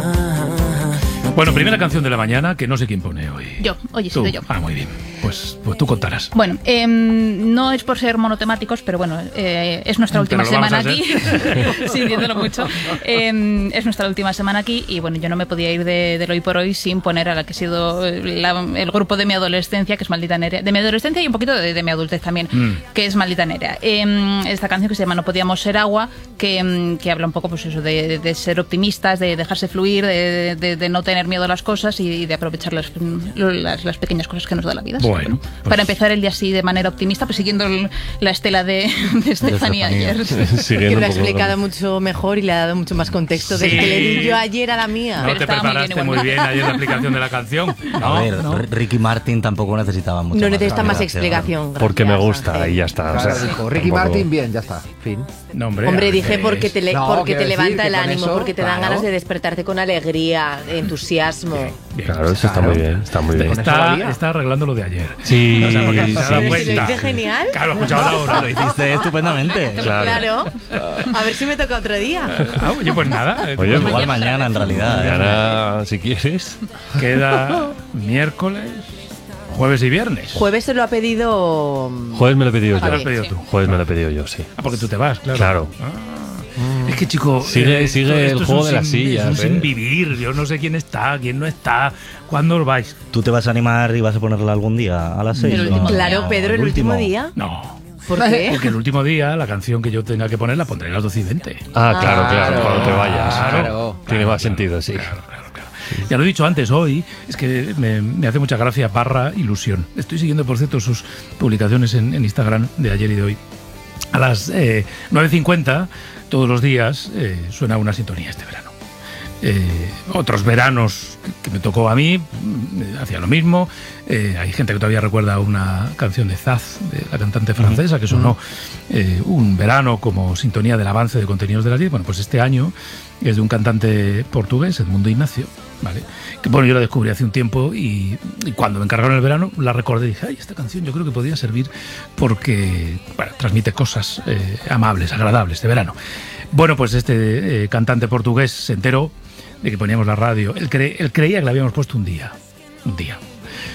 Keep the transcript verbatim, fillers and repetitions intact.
Bueno, primera canción de la mañana que no sé quién pone hoy. Yo, hoy he sido yo. Ah, muy bien. Pues, pues tú contarás. Bueno, eh, no es por ser monotemáticos, pero bueno, eh, es nuestra última semana aquí. Sí, diciéndolo mucho. Eh, es nuestra última semana aquí y bueno, yo no me podía ir de, del hoy por hoy sin poner a la que ha sido la, el grupo de mi adolescencia, que es Maldita Nerea. De mi adolescencia y un poquito de, de mi adultez también, mm. que es Maldita Nerea. Eh, esta canción que se llama No podíamos ser agua, que, que habla un poco pues eso de, de ser optimistas, de dejarse fluir, de, de, de no tener miedo a las cosas y de aprovechar las, las, las pequeñas cosas que nos da la vida. Bueno, pues para empezar el día así de manera optimista, pues siguiendo el, la estela de, de Estefanía ayer. Que lo ha explicado mucho mejor y le ha dado mucho más contexto sí. del que le di yo ayer a la mía. No te preparaste muy bien, muy bien ayer la explicación de la canción. No, a ver, no. Ricky Martin tampoco necesitaba mucho. No necesita más, más explicación. explicación. Porque me gusta Ángel. Y ya está. Claro, o sea, dijo, Ricky tampoco... Martin, bien, ya está. Fin. No, hombre, hombre dije porque te, le, no, porque te levanta decir, el ánimo, eso, porque te dan claro. ganas de despertarte con alegría, entusiasmo. Bien, bien, claro, eso está muy bien. Está muy bien. Está, está arreglando lo de ayer. Sí, o sea, porque sí, se ha dado sí. cuenta. ¿Lo hice genial? Claro, he escuchado ahora. Lo hiciste estupendamente. Claro. claro. A ver si me toca otro día. Ah, oye, pues nada. Oye, igual mañana en realidad. Mañana, ¿eh? Si quieres. Queda miércoles, jueves y viernes. Jueves se lo ha pedido... Jueves me lo he pedido ¿Te lo yo. has pedido tú? Jueves me lo he pedido yo, sí. Ah, porque tú te vas, claro. Claro. Ah. Es que, chico, sigue, eh, sigue esto, el esto juego de sin, las sillas. Es un ¿eh? sin vivir. Yo no sé quién está, quién no está, cuándo os vais. ¿Tú te vas a animar y vas a ponerla algún día a las seis? ¿No? Claro, Pedro, el, el último, último día. No. ¿Por qué? Porque el último día, la canción que yo tenga que poner la pondré a las doce y veinte. Ah, claro, Ah, claro, cuando te vayas. Claro, Claro, Tiene claro, más sentido, sí. Claro, claro, claro. Ya lo he dicho antes, hoy es que me, me hace mucha gracia barra ilusión. Estoy siguiendo, por cierto, sus publicaciones en, en Instagram de ayer y de hoy. A las eh, nueve cincuenta, todos los días, eh, suena una sintonía este verano. Eh, otros veranos que me tocó a mí, eh, hacía lo mismo. Eh, hay gente que todavía recuerda una canción de Zaz, de la cantante francesa, que sonó eh, un verano como sintonía del avance de Contenidos de las diez. Bueno, pues este año es de un cantante portugués, Edmundo Ignacio, ¿vale? Que bueno, yo la descubrí hace un tiempo y, y cuando me encargaron el verano la recordé y dije, ay, esta canción yo creo que podría servir porque bueno, transmite cosas eh, amables, agradables de verano. Bueno, pues este eh, cantante portugués se enteró de que poníamos la radio. Él, cre él creía que la habíamos puesto un día, un día.